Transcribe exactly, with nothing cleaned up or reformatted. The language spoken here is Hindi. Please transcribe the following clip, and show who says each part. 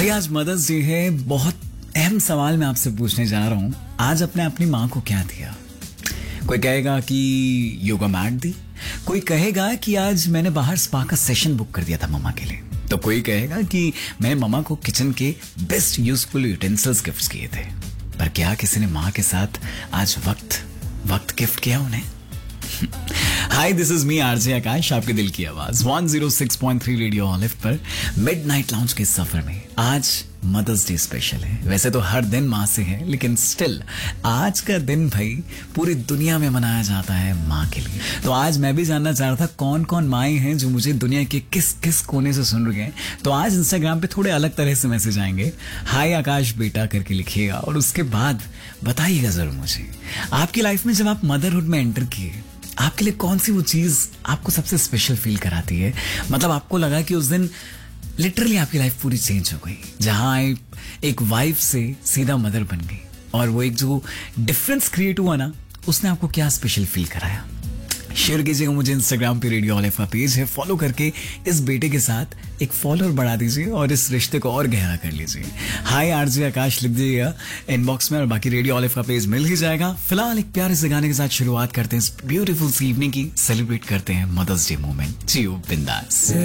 Speaker 1: भाई आज मदर्स डे है। बहुत अहम सवाल मैं आपसे पूछने जा रहा हूं। आज अपने अपनी माँ को क्या दिया? कोई कहेगा कि योगा मैट दी, कोई कहेगा कि आज मैंने बाहर स्पा का सेशन बुक कर दिया था मम्मा के लिए, तो कोई कहेगा कि मैंने मम्मा को किचन के बेस्ट यूजफुल यूटेंसिल्स गिफ्ट किए थे। पर क्या किसी ने माँ के साथ आज वक्त वक्त गिफ्ट किया उन्हें? हाय, दिस इज मी आरजे आकाश, आपके दिल की आवाज one zero six point three radio olive पर मिडनाइट लाउंज के सफर में। आज मदर्स डे स्पेशल है। वैसे तो हर दिन माँ से है, लेकिन स्टिल आज का दिन भाई पूरी दुनिया में मनाया जाता है माँ के लिए। तो आज मैं भी जानना चाह रहा था कौन कौन माएँ हैं जो मुझे दुनिया के किस किस कोने से सुन रहे हैं। तो आज इंस्टाग्राम पे थोड़े अलग तरह से मैसेज आएंगे, हाय आकाश बेटा करके लिखिएगा, और उसके बाद बताइएगा जरूर मुझे आपकी लाइफ में जब आप मदरहुड में एंटर किए, आपके लिए कौन सी वो चीज आपको सबसे स्पेशल फील कराती है। मतलब आपको लगा कि उस दिन लिटरली आपकी लाइफ पूरी चेंज हो गई, जहां आप एक वाइफ से सीधा मदर बन गई, और वो एक जो डिफरेंस क्रिएट हुआ ना, उसने आपको क्या स्पेशल फील कराया? शेयर कीजिएगा मुझे इंस्टाग्राम पे, रेडियो ऑलिव का पेज है, फॉलो करके इस बेटे के साथ एक फॉलोअर बढ़ा दीजिए और इस रिश्ते को और गहरा कर लीजिए। हाय आरजे आकाश लिख दीजिएगा इनबॉक्स में, और बाकी रेडियो ऑलिव का पेज मिल ही जाएगा। फिलहाल एक प्यारे से गाने के साथ शुरुआत करते हैं इस ब्यूटीफुल सी इवनिंग की, सेलिब्रेट करते हैं मदर्स डे मोमेंट। जियो बिंदास।